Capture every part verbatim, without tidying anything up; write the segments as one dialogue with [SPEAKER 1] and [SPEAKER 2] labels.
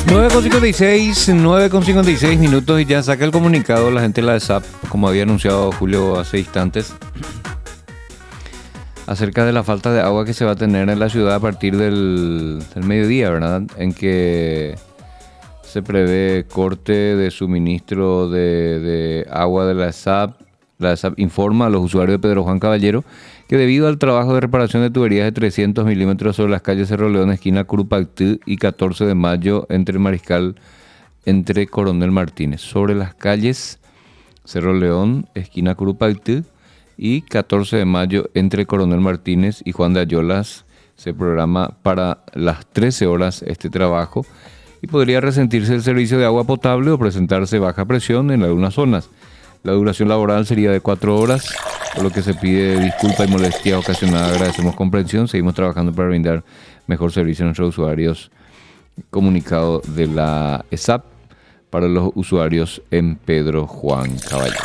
[SPEAKER 1] nueve con cincuenta y seis, nueve con cincuenta y seis minutos y ya saca el comunicado la gente de la E S A P, como había anunciado Julio hace instantes, acerca de la falta de agua que se va a tener en la ciudad a partir del, del mediodía, ¿verdad? En que se prevé corte de suministro de, de agua de la E S A P. La E S A P informa a los usuarios de Pedro Juan Caballero que debido al trabajo de reparación de tuberías de trescientos milímetros sobre las calles Cerro León, esquina Curupactí y catorce de mayo, entre Mariscal, entre Coronel Martínez. Sobre las calles Cerro León, esquina Curupactí y catorce de mayo, entre Coronel Martínez y Juan de Ayolas, se programa para las trece horas este trabajo y podría resentirse el servicio de agua potable o presentarse baja presión en algunas zonas. La duración laboral sería de cuatro horas, por lo que se pide disculpa y molestia ocasionada. Agradecemos comprensión. Seguimos trabajando para brindar mejor servicio a nuestros usuarios. Comunicado de la E S A P para los usuarios en Pedro Juan Caballero.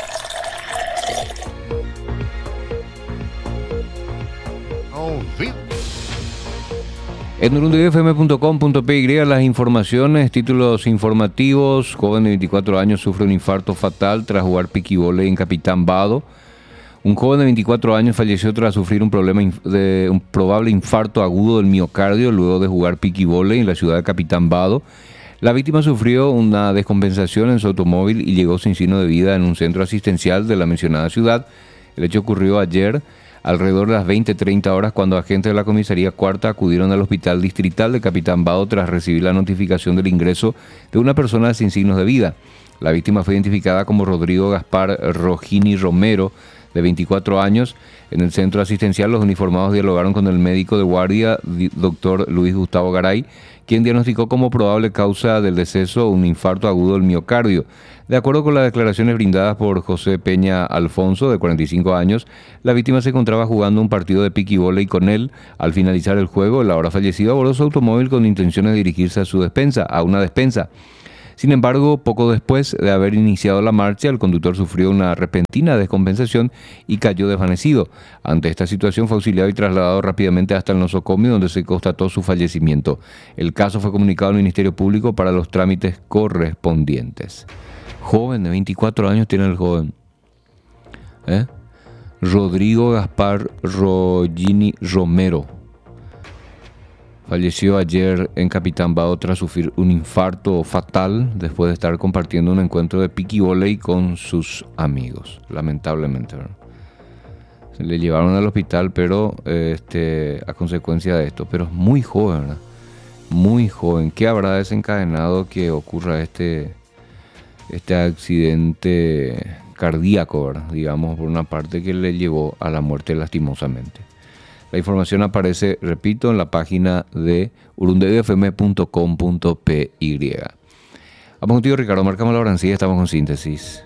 [SPEAKER 1] En urundiv f m punto com punto p y las informaciones, títulos informativos. Joven de veinticuatro años sufre un infarto fatal tras jugar piquivole en Capitán Vado. Un joven de veinticuatro años falleció tras sufrir un problema de un probable infarto agudo del miocardio luego de jugar piquivole en la ciudad de Capitán Vado. La víctima sufrió una descompensación en su automóvil y llegó sin signo de vida en un centro asistencial de la mencionada ciudad. El hecho ocurrió ayer alrededor de las veinte treinta horas, cuando agentes de la comisaría cuarta acudieron al hospital distrital de Capitán Vado tras recibir la notificación del ingreso de una persona sin signos de vida. La víctima fue identificada como Rodrigo Gaspar Rogini Romero, de veinticuatro años. En el centro asistencial, los uniformados dialogaron con el médico de guardia, doctor Luis Gustavo Garay, quien diagnosticó como probable causa del deceso un infarto agudo del miocardio. De acuerdo con las declaraciones brindadas por José Peña Alfonso, de cuarenta y cinco años, la víctima se encontraba jugando un partido de piquivole con él. Al finalizar el juego, el ahora fallecido abordó su automóvil con intenciones de dirigirse a su despensa, a una despensa. Sin embargo, poco después de haber iniciado la marcha, el conductor sufrió una repentina descompensación y cayó desvanecido. Ante esta situación fue auxiliado y trasladado rápidamente hasta el nosocomio, donde se constató su fallecimiento. El caso fue comunicado al Ministerio Público para los trámites correspondientes. Joven de veinticuatro años tiene el joven. ¿Eh? Rodrigo Gaspar Rogini Romero. Falleció ayer en Capitán Vado tras sufrir un infarto fatal después de estar compartiendo un encuentro de piquivole con sus amigos, lamentablemente, ¿verdad? Se le llevaron al hospital, pero eh, este, a consecuencia de esto, pero es muy joven, ¿verdad? Muy joven. ¿Qué habrá desencadenado que ocurra este, este accidente cardíaco, ¿verdad? Digamos, por una parte, que le llevó a la muerte lastimosamente? La información aparece, repito, en la página de urundiv f m punto com punto p y. Vamos contigo, Ricardo. Marcamos la hora en sí, estamos con síntesis.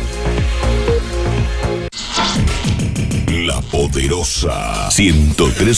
[SPEAKER 2] La Poderosa ciento tres